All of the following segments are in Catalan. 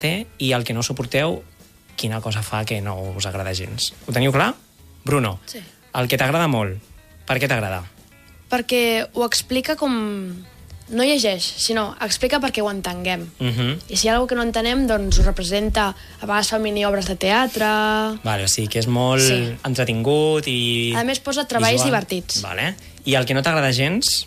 i el que no suporteu, quina cosa fa que no us agrada gens. Ho teniu clar? Bruno, Sí. el que t'agrada molt, per què t'agrada? Perquè ho explica com... No llegeix, sinó explica perquè ho entenguem. I si hi ha alguna que no entenem, doncs ho representa. A vegades fa mini-obres de teatre... Vale, o sigui que és molt entretingut i... A més, posa treballs divertits. Vale. I el que no t'agrada gens?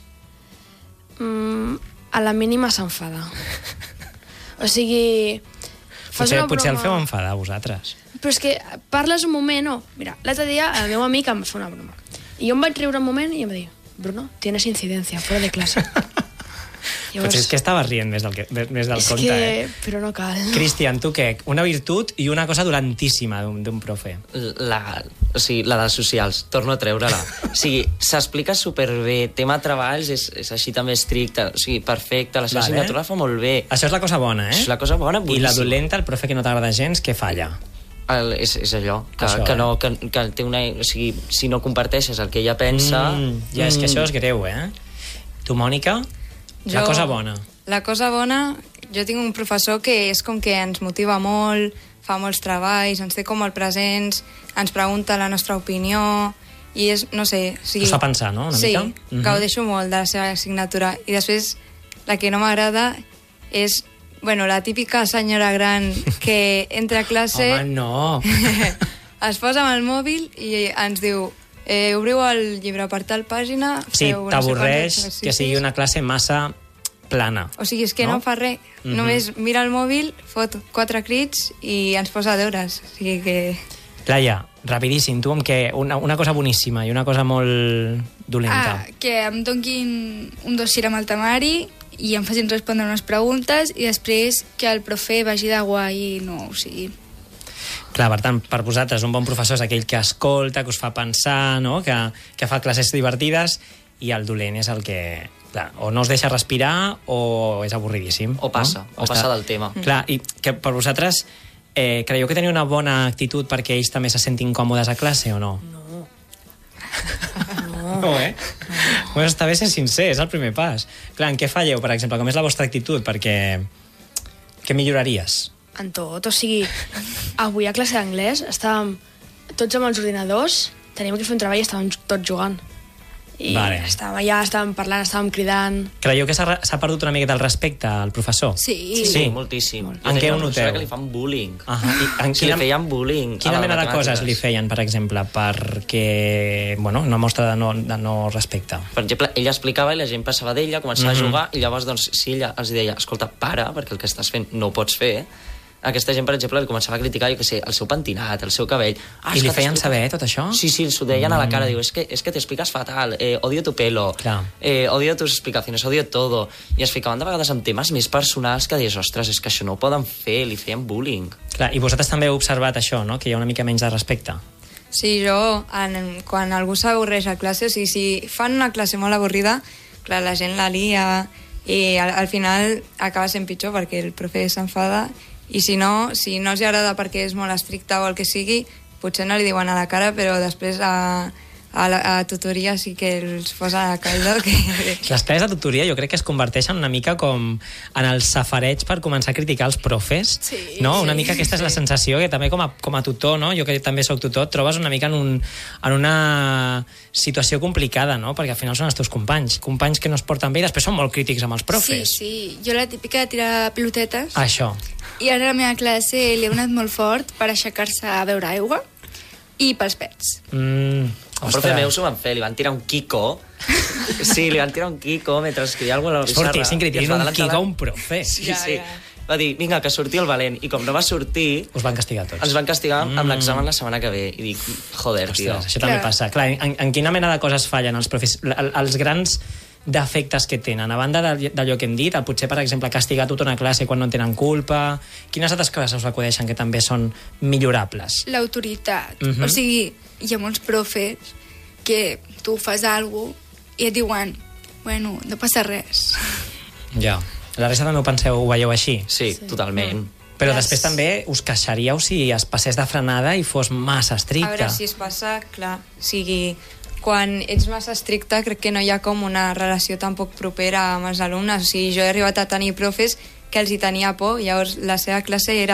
A la mínima s'enfada. O sigui... Potser el feu enfadar, vosaltres. Però és que parles un moment, no. Mira, l'altre dia el meu amic em va fer una broma. I jo em vaig riure un moment i em va dir: Bruno, tienes incidencia, fuera de clase. Llavors, potser és que estaves rient més del compte, Però no cal. Cristian, tu què? Una virtut i una cosa dolentíssima d'un profe. La de socials, torno a treure-la. O sigui, s'explica superbé, tema treballs és així també estricte, o sigui, perfecte, la seva assignatura la fa molt bé. Això és la cosa bona, És la cosa bona, boníssima. I la dolenta, el profe que no t'agrada gens, què falla? És allò, que té una... O sigui, si no comparteixes el que ella pensa... Ja, és que això és greu, Tu, Mònica, la cosa bona. La cosa bona, jo tinc un professor que és com que ens motiva molt, fa molts treballs, ens té com molt presents, ens pregunta la nostra opinió, i és, no sé... O sigui, us fa pensar, no?, una mica? Sí, gaudeixo molt de la seva assignatura. I després, la que no m'agrada és... Bueno, la típica senyora gran que entra a classe... Home, no! Es posa amb el mòbil i ens diu: obriu el llibre per tal pàgina... Sí, t'avorreix que sigui una classe massa plana. O sigui, és que no fa res. Només mira el mòbil, fot 4 crits i ens posa deures. O sigui que... Laia, rapidíssim, tu amb què? Una cosa boníssima i una cosa molt dolenta. Que em donguin un dossier amb el temari i em facin respondre unes preguntes i després que el profe vagi de guai i no, o sigui... Clar, per tant, per vosaltres un bon professor és aquell que escolta, que us fa pensar, no? que fa classes divertides, i el dolent és el que... Clar, o no us deixa respirar o és avorridíssim. O passa, no? o passa del tema. Clar, i que per vosaltres creieu que teniu una bona actitud perquè ells també se sentin còmodes a classe o no? No. No, Bueno, està bé ser sincer, és el primer pas. Clar, en què falleu, per exemple? Com és la vostra actitud? Perquè... Què milloraries? En tot, o sigui, avui a classe d'anglès estàvem tots amb els ordinadors, teníem que fer un treball i estàvem tots jugant. I estàvem allà, estàvem parlant, estàvem cridant... Creieu que s'ha perdut una miqueta el respecte al professor? Sí, moltíssim. En què ho noteu? Que li fan bullying. Li feien bullying. Quina mena de coses li feien, per exemple, perquè... Bueno, una mostra de no respecte. Per exemple, ella explicava i la gent passava d'ella, començava a jugar, i llavors, doncs, si ella els deia: escolta, para, perquè el que estàs fent no ho pots fer, aquesta gent, per exemple, li començava a criticar, jo què sé, el seu pentinat, el seu cabell... I li feien saber tot això? Sí, s'ho deien a la cara, diu, es que te explicas fatal, odio tu pelo, odio tus explicaciones, odio todo, i es ficaven de vegades amb temes més personals que dius, ostres, és que això no ho poden fer, li feien bullying. Clar, i vosaltres també heu observat això, no?, que hi ha una mica menys de respecte. Sí, quan algú s'avorreix a classe, o sigui, si fan una classe molt avorrida, clar, la gent la lia, i al final acaba sent pitjor perquè el profe s'enfada. I si no els hi agrada perquè és molt estricte o el que sigui, potser no li diuen a la cara, però després a tutoria sí que els posa a la calda. Les classes de tutoria jo crec que es converteixen una mica com en el safareig per començar a criticar els profes, no? Una mica aquesta és la sensació que també com a tutor, no? Jo que també soc tutor, et trobes una mica en una situació complicada, no? Perquè al final són els teus companys que no es porten bé i després són molt crítics amb els profes. Sí, jo la típica de tirar pilotetes. Això. I ara a la meva classe li he donat molt fort per aixecar-se a beure aigua i pels pets. El profe meu s'ho van fer, li van tirar un Kiko. Sí, li van tirar un Kiko mentre escrivia alguna cosa a la pissarra. És fortíssim que li tirin un Kiko a un profe. Sí. Va dir, vinga, que surti el valent. I com no va sortir... Us van castigar tots. Ens van castigar amb l'examen la setmana que ve. I dic, joder, tio. Això també passa. Clar, en quina mena de coses fallen els profes? Els grans defectes que tenen, a banda d'allò que hem dit, potser, per exemple, castigar tota una classe quan no en tenen culpa... Quines altres coses us acudeixen que també són millorables? L'autoritat. O sigui, hi ha molts profes que tu fas alguna cosa i et diuen, bueno, no passa res. Ja. La resta també ho veieu així? Sí, totalment. Però després també us queixaríeu si es passés de frenada i fos massa estricte. A veure, si es passa, clar, o sigui... Quan ets massa estricte crec que no hi ha com una relació tampoc propera amb els alumnes. O sigui, jo he arribat a tenir profes que els hi tenia por, llavors la seva classe era